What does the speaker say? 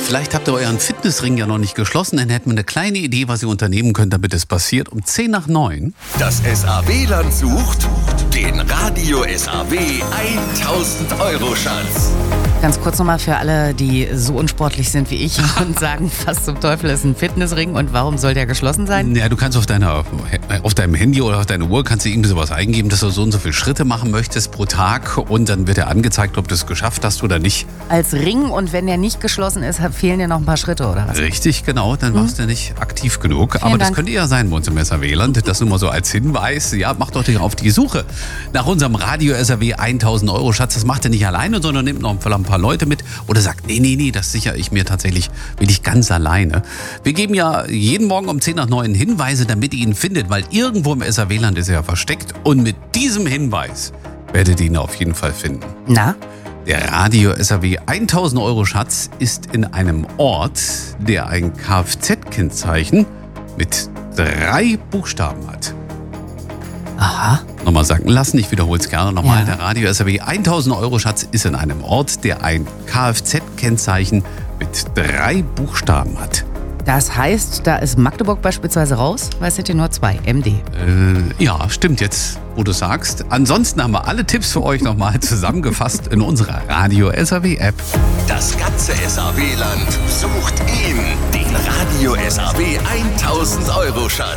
Vielleicht habt ihr euren Fitnessring ja noch nicht geschlossen, dann hätten wir eine kleine Idee, was ihr unternehmen könnt, damit es passiert. Um 10 nach 9. Das SAW-Land sucht den Radio SAW 1000-Euro-Schatz. Ganz kurz nochmal für alle, die so unsportlich sind wie ich und sagen, was zum Teufel ist ein Fitnessring und warum soll der geschlossen sein? Ja, du kannst auf deinem Handy oder auf deiner Uhr kannst du irgendwie sowas eingeben, dass du so und so viele Schritte machen möchtest pro Tag und dann wird dir angezeigt, ob du es geschafft hast oder nicht. Als Ring, und wenn der nicht geschlossen ist, fehlen dir noch ein paar Schritte oder was? Richtig, genau, dann warst du nicht aktiv genug. Aber das Dank. könnte ja sein bei uns im SAW-Land. Das nur mal so als Hinweis. Ja, macht doch auf die Suche nach unserem Radio SAW 1000 Euro Schatz. Das macht ihr nicht alleine, sondern nehmt noch ein paar Leute mit. Oder sagt, nee, das sichere ich mir tatsächlich wirklich ganz alleine. Wir geben ja jeden Morgen um 10 nach 9 Hinweise, damit ihr ihn findet, weil irgendwo im SAW-Land ist er ja versteckt. Und mit diesem Hinweis werdet ihr ihn auf jeden Fall finden. Na? Der Radio SAW 1000 Euro Schatz ist in einem Ort, der ein Kfz-Kennzeichen mit 3 Buchstaben hat. Aha. Nochmal sagen lassen, ich wiederhole es gerne nochmal. Ja. Der Radio SAW 1000 Euro Schatz ist in einem Ort, der ein Kfz-Kennzeichen mit 3 Buchstaben hat. Das heißt, da ist Magdeburg beispielsweise raus, weil es sind ja nur 2, MD. Ja, stimmt jetzt, wo du sagst. Ansonsten haben wir alle Tipps für euch nochmal zusammengefasst in unserer Radio SAW App. Das ganze SAW-Land sucht ihn, den Radio SAW 1000 Euro Schatz.